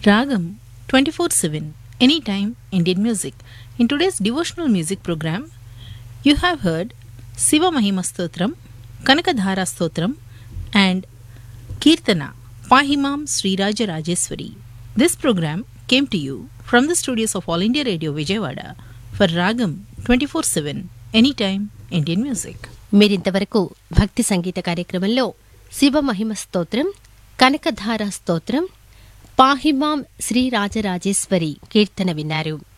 Ragam 24/7 Anytime Indian Music. In today's devotional music program, you have heard Siva Mahima Stotram, Kanakadhara Stotram, and Kirtana Pahimam Sri Raja Rajeswari. This program came to you from the studios of All India Radio Vijayawada for Ragam 24/7 Anytime Indian Music. మీరింతవరకు భక్తి సంగీత కార్యక్రమంలో శివ మహిమ స్తోత్రం, కనకధార స్తోత్రం, పాహిమాం శ్రీ రాజరాజేశ్వరి కీర్తన విన్నారు.